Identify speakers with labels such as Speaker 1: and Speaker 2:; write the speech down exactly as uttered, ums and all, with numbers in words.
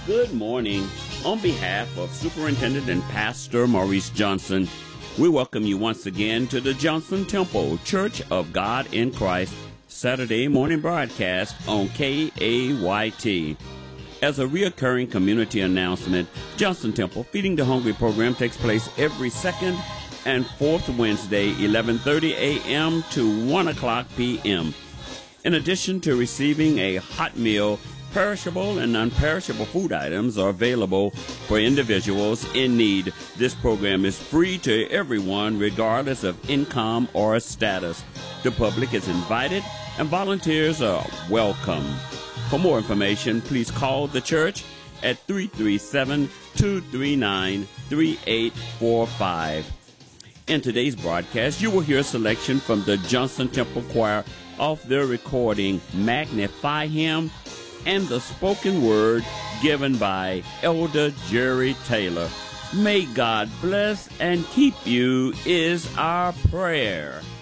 Speaker 1: Good morning. On behalf of Superintendent and Pastor Maurice Johnson, we welcome you once again to the Johnson Temple Church of God in Christ Saturday morning broadcast on K A Y T. As a reoccurring community announcement, Johnson Temple Feeding the Hungry program takes place every second and fourth Wednesday, eleven thirty a.m. to one o'clock p.m. In addition to receiving a hot meal, perishable and non-perishable food items are available for individuals in need. This program is free to everyone, regardless of income or status. The public is invited, and volunteers are welcome. For more information, please call the church at three three seven, two three nine, three eight four five. In today's broadcast, you will hear a selection from the Johnson Temple Choir of their recording Magnify Him, and the spoken word given by Elder Jerry Taylor. May God bless and keep you is our prayer.